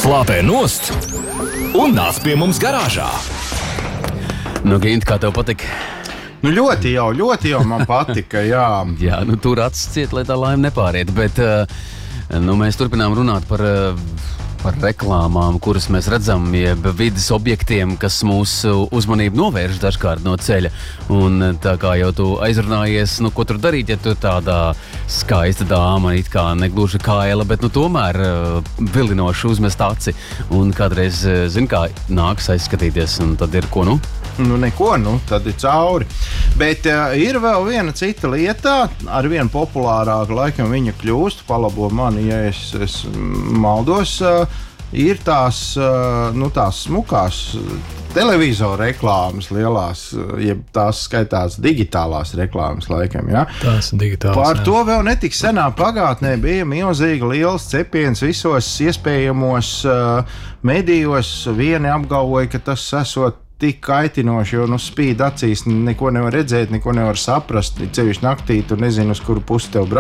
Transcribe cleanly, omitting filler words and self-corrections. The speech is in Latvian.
Slāpē nost un nāc pie mums garāžā. Nu, Gint, kā tev patika? Nu, ļoti jau man patika, jā. Jā, nu tur acis ciet, lai tā laime nepāriet, bet mēs turpinām runāt par reklāmām, kuras mēs redzam, jeb vides objektiem, kas mūsu uzmanību novērš dažkārt no ceļa. Un tā kā jau tu aizrunājies, nu, ko tur darīt, ja tu tāda skaista dāma, it kā negluži kaila, bet nu tomēr vilinoši uzmest aci. Un kādreiz, kā nāks aizskatīties, un tad ir ko, nu? Nu, neko, tad ir cauri. Bet ir vēl viena cita lieta, ar vienu populārāku laikam viņa kļūst, palabo mani, ja es maldos, ir tās smukās televizoru reklāmas lielās, jeb tās skaitās digitālās reklāmas laikam, ja? Tās digitālās, Par to vēl netik senā pagātnē bija milzīgi liels cepiens visos iespējamos medijos. Vieni apgalvoja, ka tas esot tik kaitinoši, jo spīd acīs, neko nevar redzēt, neko nevar saprast, ceļš naktī, tu nezini, uz kuru pusi tev brauc.